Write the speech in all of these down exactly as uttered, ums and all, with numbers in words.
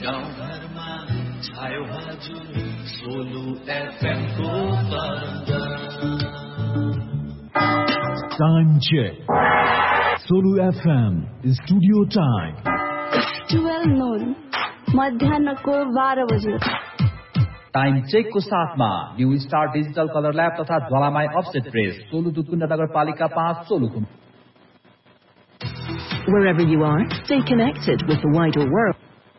गाउँघरमा छायो हजुर सोलु एफएम को तरंग। Time check. Solu F M Studio Time. twelve noon. मध्याह्नको बाह्र बजे। टाइम चेक को साथमा new star digital colour lab तथा ज्वालामाई अफसेट प्रेस, सोलु दुधकुण्ड नगरपालिका पाँच सोलुखुम। Wherever you are, stay connected with the wider world.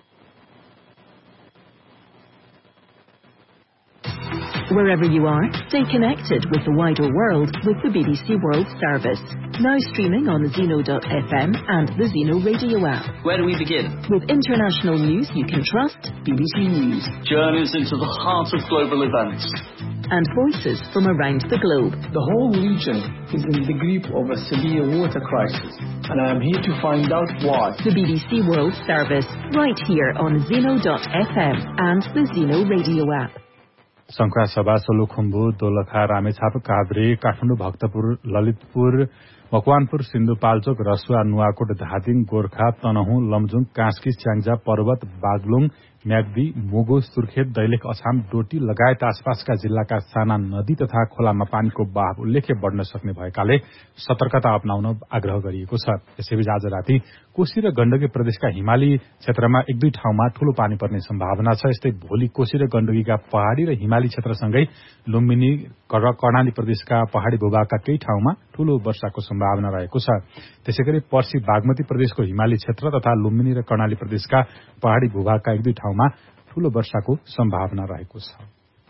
Wherever you are, stay connected with the wider world with the B B C World Service. Now streaming on Zeno dot F M and the Zeno Radio app. Where do we begin? With international news you can trust, B B C News. Journeys into the heart of global events. And voices from around the globe. The whole region is in the grip of a severe water crisis, and I am here to find out why. The B B C World Service, right here on Zeno dot F M and the Zeno Radio app. शंखा सभा सोलुखुम्बु दोलखा रामेछाप काभ्रे काठमाडौँ भक्तपुर ललितपुर मकवानपुर सिन्धुपाल्चोक रसुवा नुवाकोट धादिङ गोर्खा तनहुँ लमजुङ कास्की च्याङ्जा पर्वत बागलुङ म्याग्दी मुगु सुर्खेत दैलेख अछाम डोटी लगायत आसपासका जिल्लाका साना नदी तथा खोलामा पानीको बहाव उल्लेख्य बढ्न सक्ने भएकाले सतर्कता अपनाउन आग्रह गरिएको छ। यसैबीच आज राति कोशी र गण्डकी प्रदेशका हिमाली क्षेत्रमा एक दुई ठाउँमा ठूलो पानी पर्ने सम्भावना छ। यस्तै भोलि कोशी र गण्डकीका पहाड़ी र हिमाली क्षेत्रसँगै लुम्बिनी र कर्णाली प्रदेशका पहाड़ी भूभागका केही ठाउँमा ठूलो वर्षाको सम्भावना रहेको छ। त्यसैगरी पर्सि बागमती प्रदेशको हिमाली क्षेत्र तथा लुम्बिनी र कर्णाली प्रदेशका पहाड़ी भूभागका एक दुई ठाउँमा ठूलो वर्षाको सम्भावना रहेको छ।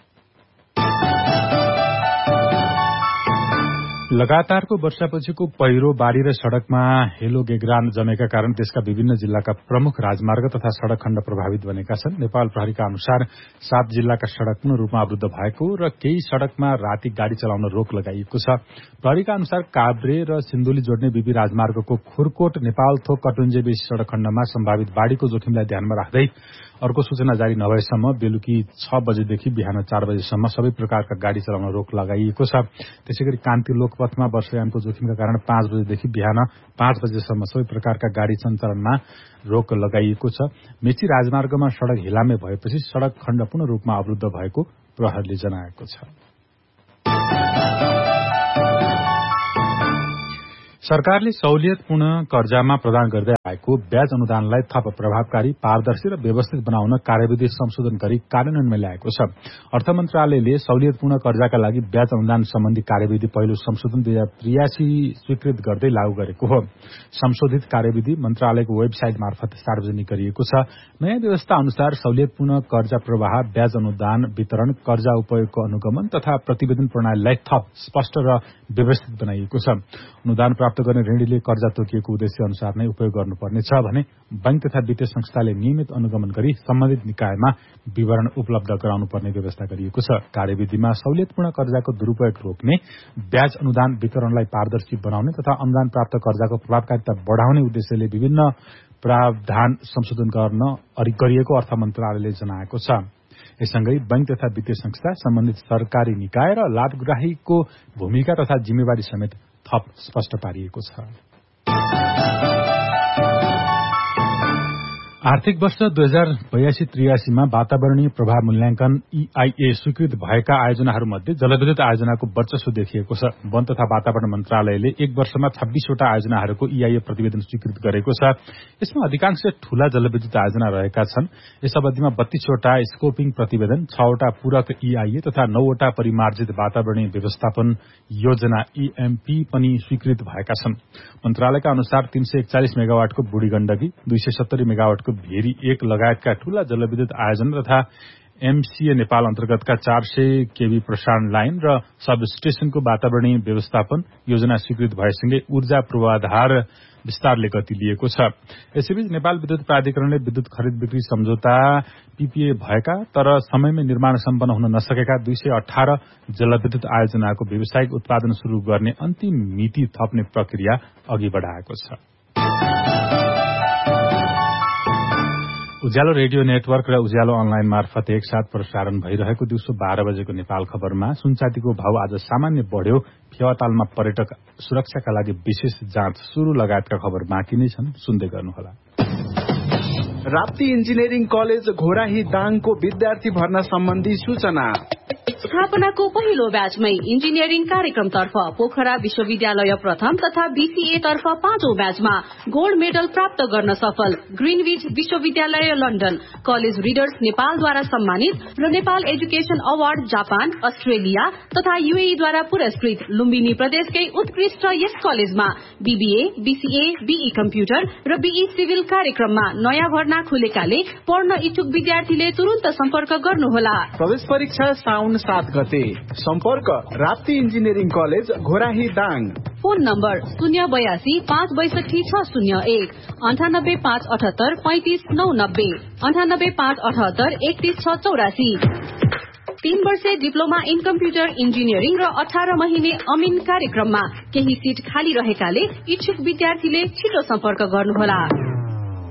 लगातारको वर्षापछिको पहिरो बाढ़ी र सड़कमा हेलो गेग्रान जमेका कारण देशका विभिन्न जिल्लाका प्रमुख राजमार्ग तथा सड़क खण्ड प्रभावित बनेका छन्। नेपाल प्रहरीका अनुसार सात जिल्लाका सड़क पूर्ण रूपमा अवरुद्ध भएको र केही सड़कमा राति गाड़ी चलाउन रोक लगाइएको छ। प्रहरीका अनुसार काभ्रे र सिन्धुली जोड्ने बीबी राजमार्गको खुरकोट नेपाल थोक कटुन्जे बेसी सड़क खण्डमा सम्भावित बाढ़ीको जोखिमलाई ध्यानमा राख्दै अर्को सूचना जारी नभएसम्म बेलुकी छ बजेदेखि बिहान चार बजेसम्म सबै प्रकारका गाड़ी चलाउन रोक लगाइएको छ। त्यसैगरी कान्ति लोकपथमा वर्षायामको जोखिमका कारण पाँच बजेदेखि बिहान पाँच बजेसम्म सबै प्रकारका गाड़ी सञ्चालनमा रोक लगाइएको छ। मेची राजमार्गमा सड़क हिलामे भएपछि सड़क खण्ड पूर्ण रूपमा अवरुद्ध भएको प्रहरीले जनाएको छ। सरकारले सहुलियतपूर्ण कर्जामा प्रदान गर्दै आएको ब्याज अनुदानलाई थप प्रभावकारी, पारदर्शी र व्यवस्थित बनाउन कार्यविधि संशोधन गरी कार्यान्वयनमा ल्याएको छ। अर्थ मन्त्रालयले सहुलियतपूर्ण कर्जाका लागि ब्याज अनुदान सम्बन्धी कार्यविधि पहिलो संशोधन दुई हजार त्रियासी स्वीकृत गर्दै लागू गरेको हो। संशोधित कार्यविधि मन्त्रालयको वेबसाइट मार्फत सार्वजनिक गरिएको छ। नयाँ व्यवस्था अनुसार सहुलियतपूर्ण कर्जा प्रवाह, ब्याज अनुदान वितरण, कर्जा उपयोगको अनुगमन तथा प्रतिवेदन प्रणालीलाई थप स्पष्ट र व्यवस्थित बनाइएको छ। अनुदान प्राप्त गर्ने ऋणीले कर्जा तोकिएको उद्देश्य अनुसार नै उपयोग गर्नुपर्नेछ भने बैंक तथा वित्तीय संस्थाले नियमित अनुगमन गरी सम्बन्धित निकायमा विवरण उपलब्ध गराउनुपर्ने व्यवस्था गरिएको छ। कार्यविधिमा सहुलियतपूर्ण कर्जाको दुरूपयोग रोक्ने, ब्याज अनुदान वितरणलाई पारदर्शी बनाउने तथा अनुदान प्राप्त कर्जाको प्रभावकारिता बढ़ाउने उद्देश्यले विभिन्न प्रावधान संशोधन गर्न गरिएको अर्थ मन्त्रालयले जनाएको छ। यससँगै बैंक तथा वित्तीय संस्था, सम्बन्धित सरकारी निकाय र लाभग्राहीको भूमिका तथा जिम्मेवारी समेत थप स्पष्ट पारिएको छ। आर्थिक वर्ष दुई हजार बयासी त्रियासीमा वातावरणीय प्रभाव मूल्याङ्कन ईआईए स्वीकृत भएका आयोजनाहरूमध्ये जलविद्युत आयोजनाको वर्चस्व देखिएको छ। वन तथा वातावरण मन्त्रालयले एक वर्षमा छब्बीसवटा आयोजनाहरूको ईआईए प्रतिवेदन स्वीकृत गरेको छ। यसमा अधिकांश ठूला जलविद्युत आयोजना रहेका छन्। यस अवधिमा बत्तीसवटा स्कोपिङ प्रतिवेदन, छवटा पूरक ईआईए तथा नौवटा परिमार्जित वातावरणीय व्यवस्थापन योजना ईएमपी पनि स्वीकृत भएका छन्। मन्त्रालयका अनुसार तीन सय एकचालिस मेगावाटको बुढी गण्डकी, दुई सय सत्तरी मेगावाटको भेरी एक लगायतका ठूला जलविद्युत आयोजना तथा एमसीए नेपाल अन्तर्गतका चार सय केभी प्रसारण लाइन र सब स्टेशनको वातावरणीय व्यवस्थापन योजना स्वीकृत भएसँगै ऊर्जा पूर्वाधार विस्तारले गति लिएको छ। यसैबीच नेपाल विद्युत प्राधिकरणले विद्युत खरिद बिक्री सम्झौता पीपीए भएका तर समयमै निर्माण सम्पन्न हुन नसकेका दुई सय अठार जलविद्युत आयोजनाको व्यावसायिक उत्पादन शुरू गर्ने अन्तिम मिति थप्ने प्रक्रिया अघि बढ़ाएको छ। उज्यालो रेडियो नेटवर्क र उज्यालो अनलाइन मार्फत एकसाथ प्रसारण भइरहेको दिउँसो बाह्र बजेको नेपाल खबरमा सुनचाँदीको भाव आज सामान्य बढ़्यो। फेवातालमा पर्यटक सुरक्षाका लागि विशेष जाँच शुरू लगायतका खबर बाँकी नै छन्। सुन्दै गर्नुहोला। राप्ती इन्जिनियरिङ कलेज घोराही दाङको विद्यार्थी भर्ना सम्बन्धी सूचना। स्थापनाको पहिलो ब्याचमै इन्जिनियरिङ कार्यक्रमतर्फ पोखरा विश्वविद्यालय प्रथम तथा बीसीए तर्फ पाँचौं ब्याचमा गोल्ड मेडल प्राप्त गर्न सफल ग्रीनविच विश्वविद्यालय लन्डन, कलेज रिडर्स नेपालद्वारा सम्मानित र Nepal education award Japan, Australia तथा यूएईद्वारा पुरस्कृत लुम्बिनी प्रदेशकै उत्कृष्ट यस कलेजमा बीबीए, बीसीए, बीई कम्प्युटर र बीई सिभिल कार्यक्रममा नयाँ भर्ना खुलेकाले पढ्न इच्छुक विद्यार्थीले तुरन्त सम्पर्क गर्नुहोला। प्रवेश परीक्षा साउन सात गते। सम्पर्क Rapti engineering college Ghorahi Dang. Phone number शून्य बयासी पाँच बैसठी छ शून्य एक अन्ठानब्बे पाँच अठहत्तर पैंतिस नौ नब्बे अन्ठानब्बे पाँच अठहत्तर एकतीस छ चौरासी। तीन वर्षे डिप्लोमा इन कम्प्युटर इन्जिनियरिङ र अठार महिने अमिन कार्यक्रममा केही सीट खाली रहेकाले इच्छुक विद्यार्थीले छिटो सम्पर्क गर्नुहोला।